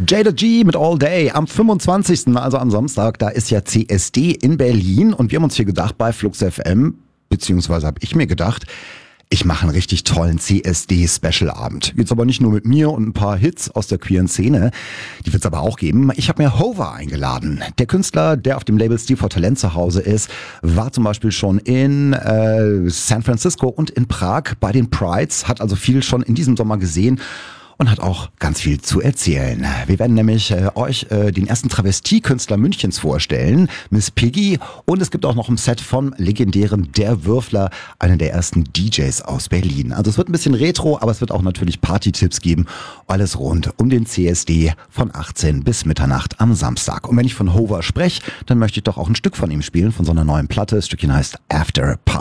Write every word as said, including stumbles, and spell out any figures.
Jada G mit All Day am fünfundzwanzigsten, also am Samstag, da ist ja C S D in Berlin und wir haben uns hier gedacht bei Flux F M, beziehungsweise habe ich mir gedacht, ich mache einen richtig tollen C S D-Special-Abend. Jetzt aber nicht nur mit mir und ein paar Hits aus der queeren Szene, die wird es aber auch geben. Ich habe mir Hover eingeladen. Der Künstler, der auf dem Label Steel for Talent zu Hause ist, war zum Beispiel schon in äh, San Francisco und in Prag bei den Prides, hat also viel schon in diesem Sommer gesehen und hat auch ganz viel zu erzählen. Wir werden nämlich äh, euch äh, den ersten Travestiekünstler Münchens vorstellen, Miss Piggy. Und es gibt auch noch ein Set vom legendären Der Würfler, einer der ersten D Js aus Berlin. Also es wird ein bisschen retro, aber es wird auch natürlich Party-Tipps geben. Alles rund um den C S D von achtzehn bis Mitternacht am Samstag. Und wenn ich von Hover spreche, dann möchte ich doch auch ein Stück von ihm spielen, von so einer neuen Platte. Das Stückchen heißt After Party.